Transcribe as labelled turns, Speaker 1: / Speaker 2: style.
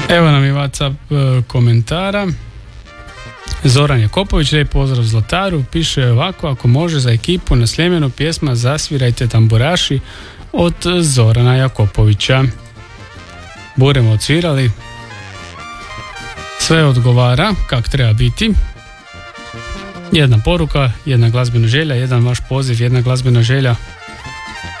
Speaker 1: Evo nam i WhatsApp komentara. Zoran Jakopović, lijep pozdrav Zlataru, piše ovako: ako može za ekipu na Sljemenu pjesma Zasvirajte tamburaši od Zorana Jakopovića. Budemo odsvirali. Sve odgovara kak treba biti. Jedna poruka, jedna glazbena želja, jedan vaš poziv, jedna glazbena želja.